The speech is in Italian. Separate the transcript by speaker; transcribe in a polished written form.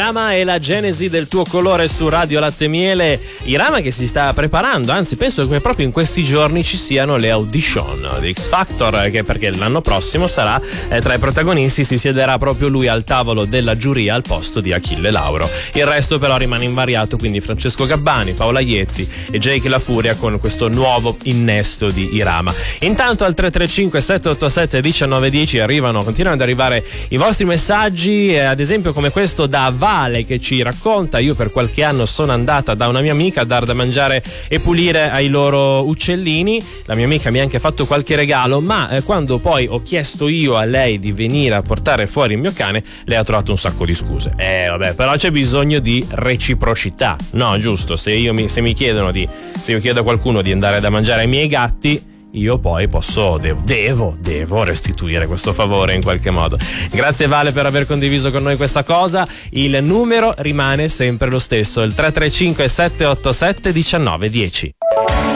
Speaker 1: Irama è la genesi del tuo colore su Radio Latte Miele. Irama che si sta preparando, anzi penso che proprio in questi giorni ci siano le audition di X Factor, che perché l'anno prossimo sarà tra i protagonisti, si siederà proprio lui al tavolo della giuria al posto di Achille Lauro. Il resto però rimane invariato, quindi Francesco Gabbani, Paola Iezzi e Jake La Furia con questo nuovo innesto di Irama. Intanto al 335 787 1910 continuano ad arrivare i vostri messaggi, ad esempio come questo da Vale che ci racconta: io per qualche anno sono andata da una mia amica a dar da mangiare e pulire ai loro uccellini, la mia amica mi ha anche fatto qualche regalo, ma quando poi ho chiesto io a lei di venire a portare fuori il mio cane, lei ha trovato un sacco di scuse. Vabbè, però c'è bisogno di reciprocità, no, giusto? Se io chiedo a qualcuno di andare da mangiare ai miei gatti, io poi devo restituire questo favore in qualche modo. Grazie Vale per aver condiviso con noi questa cosa. Il numero rimane sempre lo stesso, il 335 787 1910.